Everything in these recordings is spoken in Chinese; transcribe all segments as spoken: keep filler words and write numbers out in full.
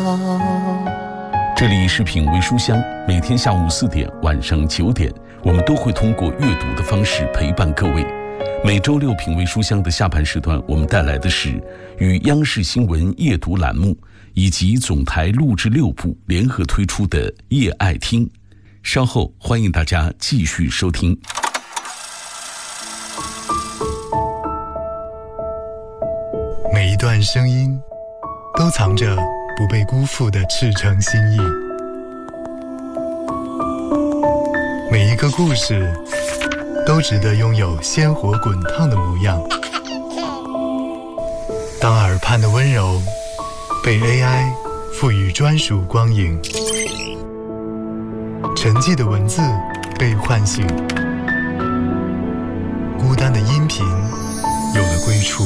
这里是品味书香，每天下午四点、晚上九点，我们都会通过阅读的方式陪伴各位。每周六品味书香的下半时段，我们带来的是与央视新闻夜读栏目以及总台录制六部联合推出的夜爱听。稍后欢迎大家继续收听。 每一段声音都藏着不被辜负的赤诚心意，每一个故事都值得拥有鲜活滚烫的模样。当耳畔的温柔被 A I 赋予专属光影，沉寂的文字被唤醒，孤单的音频有了归处。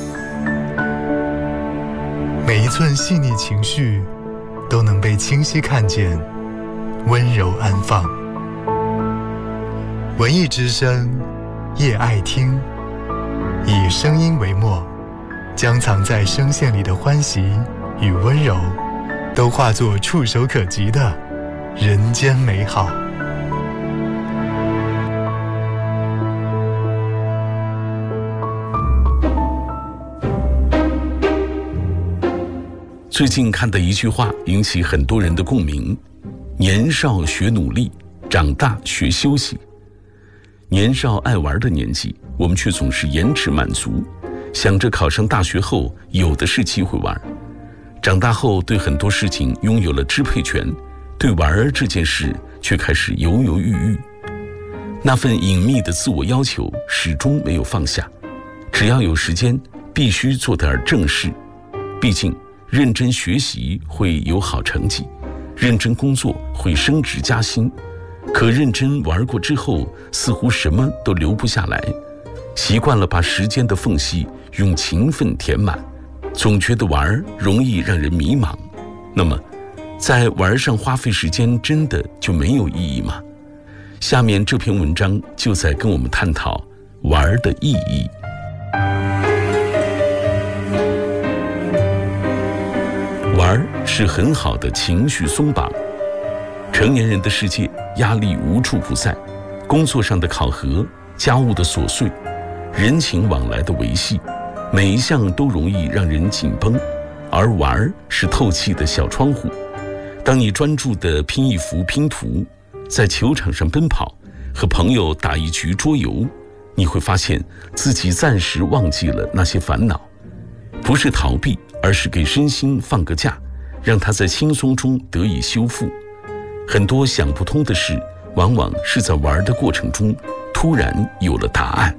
每一寸细腻情绪都能被清晰看见，温柔安放。文艺之声，夜爱听，以声音为墨，将藏在声线里的欢喜与温柔，都化作触手可及的人间美好。 最近看的一句话引起很多人的共鸣：年少学努力，长大学休息。年少爱玩的年纪，我们却总是延迟满足，想着考上大学后有的是机会玩。长大后对很多事情拥有了支配权，对玩这件事却开始犹犹豫豫。那份隐秘的自我要求始终没有放下，只要有时间必须做点正事。毕竟认真学习会有好成绩，认真工作会升职加薪，可认真玩过之后，似乎什么都留不下来。习惯了把时间的缝隙用勤奋填满，总觉得玩容易让人迷茫。那么，在玩上花费时间真的就没有意义吗？下面这篇文章就在跟我们探讨玩的意义。玩是很好的情绪松绑。成年人的世界，压力无处不在，工作上的考核，家务的琐碎，人情往来的维系，每一项都容易让人紧绷，而玩是透气的小窗户。当你专注地拼一幅拼图，在球场上奔跑，和朋友打一局桌游，你会发现自己暂时忘记了那些烦恼。不是逃避，而是给身心放个假，让它在轻松中得以修复。很多想不通的事，往往是在玩的过程中突然有了答案。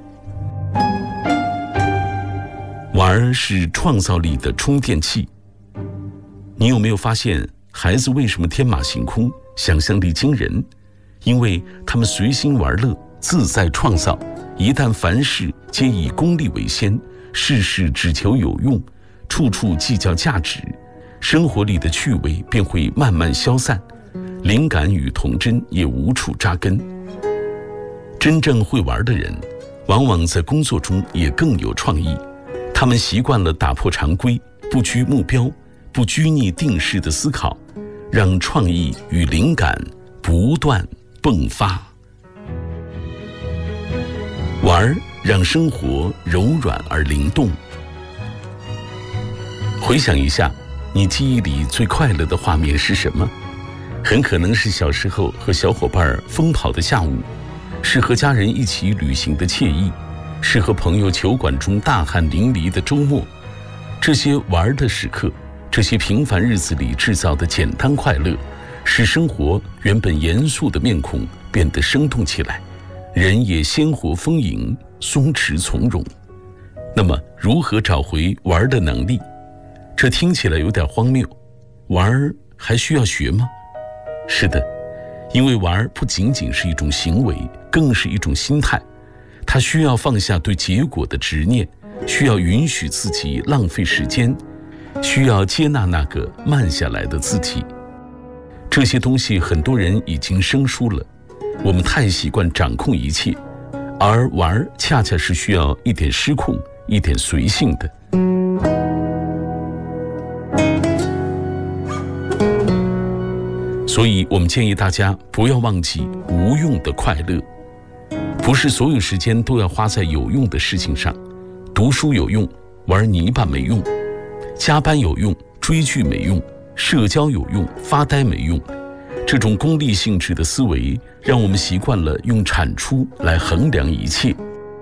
玩是创造力的充电器。你有没有发现，孩子为什么天马行空，想象力惊人？因为他们随心玩乐，自在创造，一旦凡事皆以功利为先，事事只求有用，处处计较价值，生活里的趣味便会慢慢消散，灵感与童真也无处扎根。真正会玩的人，往往在工作中也更有创意。他们习惯了打破常规，不拘目标，不拘泥定式的思考，让创意与灵感不断迸发。玩让生活柔软而灵动。回想一下，你记忆里最快乐的画面是什么？很可能是小时候和小伙伴疯跑的下午，是和家人一起旅行的惬意，是和朋友球馆中大汗淋漓的周末。这些玩的时刻，这些平凡日子里制造的简单快乐，使生活原本严肃的面孔变得生动起来，人也鲜活丰盈，松弛从容。那么如何找回玩的能力？这听起来有点荒谬，玩还需要学吗？是的，因为玩不仅仅是一种行为，更是一种心态。它需要放下对结果的执念，需要允许自己浪费时间，需要接纳那个慢下来的自己。这些东西很多人已经生疏了，我们太习惯掌控一切，而玩恰恰是需要一点失控，一点随性的。 所以我们建议大家不要忘记无用的快乐。不是所有时间都要花在有用的事情上，读书有用，玩泥巴没用；加班有用，追剧没用；社交有用，发呆没用。这种功利性质的思维，让我们习惯了用产出来衡量一切。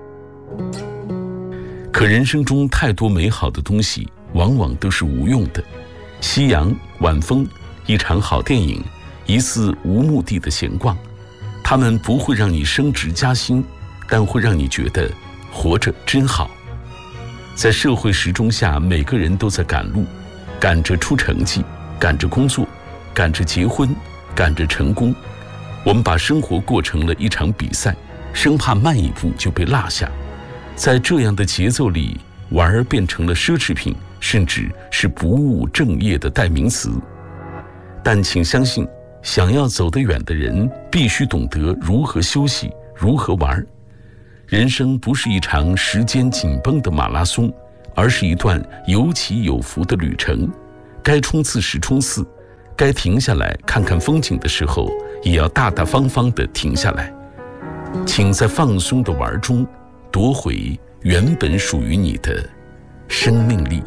可人生中太多美好的东西，往往都是无用的。夕阳、晚风，一场好电影，一次无目的的闲逛，它们不会让你升职加薪，但会让你觉得活着真好。在社会时钟下，每个人都在赶路，赶着出成绩，赶着工作，赶着结婚，赶着成功。我们把生活过成了一场比赛，生怕慢一步就被落下。在这样的节奏里，玩儿变成了奢侈品，甚至是不务正业的代名词。但请相信，想要走得远的人，必须懂得如何休息，如何玩。人生不是一场时间紧绷的马拉松，而是一段有起有伏的旅程。该冲刺时冲刺，该停下来看看风景的时候，也要大大方方地停下来。请在放松的玩中夺回原本属于你的生命力。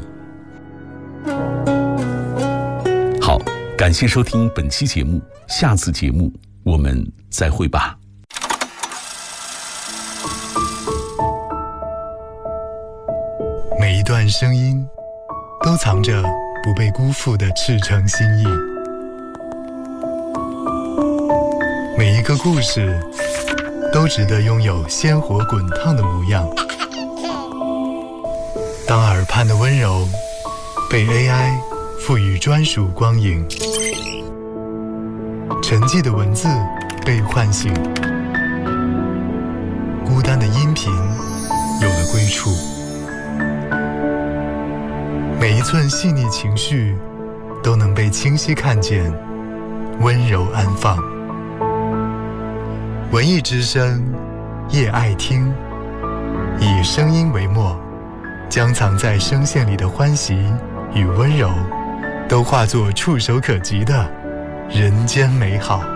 好，感谢收听本期节目，下次节目我们再会吧。 每一段声音都藏着不被辜负的赤诚心意，每一个故事都值得拥有鲜活滚烫的模样。当耳畔的温柔被 A I 赋予专属光影，沉寂的文字被唤醒，孤单的音频有了归处。每一寸细腻情绪都能被清晰看见，温柔安放。文艺之声，夜爱听，以声音为墨，将藏在声线里的欢喜与温柔，都化作触手可及的人间美好。